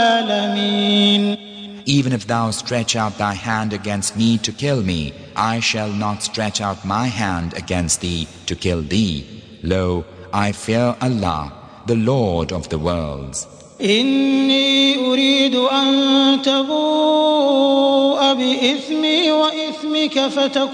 العالمين. Even if thou stretch out thy hand against me to kill me, I shall not stretch out my hand against thee to kill thee. Lo, I fear Allah, the Lord of the worlds. إني أريد أن تبوء بإثمي وإثمك فتكون